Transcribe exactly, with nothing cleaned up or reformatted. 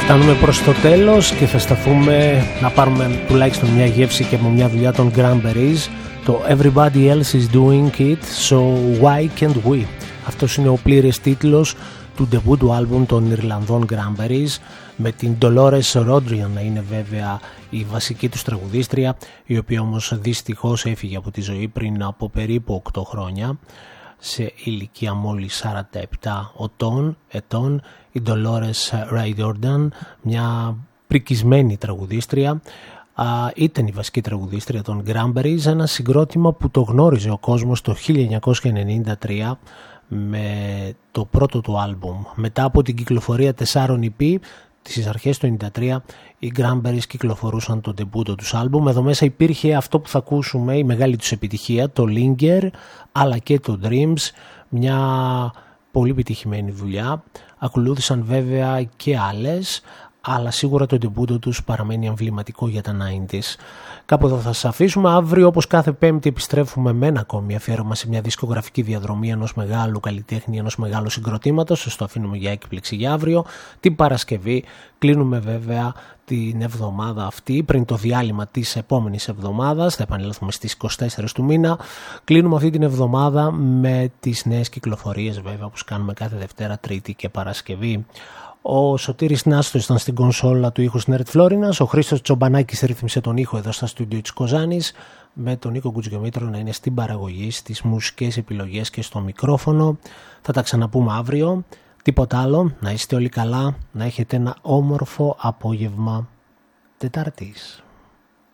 Φτάνουμε προς το τέλος και θα σταθούμε να πάρουμε τουλάχιστον μια γεύση και από μια δουλειά των Cranberries, το Everybody Else is Doing It, so why can't we? Αυτός είναι ο πλήρης τίτλος του debut του άλμπουμ των Ιρλανδών Cranberries, με την Dolores Rodrian να είναι βέβαια η βασική τους τραγουδίστρια, η οποία όμως δυστυχώς έφυγε από τη ζωή πριν από περίπου οκτώ χρόνια, σε ηλικία μόλις σαράντα επτά ετών. Η Dolores Rodrian, μια πρικισμένη τραγουδίστρια, α, ήταν η βασική τραγουδίστρια των Cranberries, ένα συγκρότημα που το γνώριζε ο κόσμος το χίλια εννιακόσια ενενήντα τρία με το πρώτο του άλμπουμ. Μετά από την κυκλοφορία τεσσάρων ι πι στις αρχές του ενενήντα τρία, οι Cranberries κυκλοφορούσαν το ντεμπούτο τους άλμπουμ. Εδώ μέσα υπήρχε αυτό που θα ακούσουμε, η μεγάλη τους επιτυχία, το Linger, αλλά και το Dreams, μια πολύ επιτυχημένη δουλειά. Ακολούθησαν βέβαια και άλλες, αλλά σίγουρα το ντεμπούτο τους παραμένει εμβληματικό για τα ενενήντα. Κάπου εδώ θα σας αφήσουμε. Αύριο, όπως κάθε Πέμπτη, επιστρέφουμε με ένα ακόμη αφιέρωμα σε μια δισκογραφική διαδρομή ενός μεγάλου καλλιτέχνη, ενός μεγάλου συγκροτήματος. Σας το αφήνουμε για έκπληξη για αύριο. Την Παρασκευή κλείνουμε βέβαια την εβδομάδα αυτή, πριν το διάλειμμα της επόμενης εβδομάδας. Θα επανέλθουμε στις είκοσι τέσσερις του μήνα. Κλείνουμε αυτή την εβδομάδα με τις νέες κυκλοφορίες βέβαια που κάνουμε κάθε Δευτέρα, Τρίτη και Παρασκευή. Ο Σωτήρης Νάστος ήταν στην κονσόλα του ήχου στην Ερτ Φλόρινας. Ο Χρήστος Τσομπανάκης ρύθμισε τον ήχο εδώ στα στούντιο της Κοζάνης, με τον Νίκο Κουτζιομήτρο να είναι στην παραγωγή, στις μουσικές επιλογές και στο μικρόφωνο. Θα τα ξαναπούμε αύριο. Τίποτα άλλο. Να είστε όλοι καλά. Να έχετε ένα όμορφο απόγευμα Τετάρτης.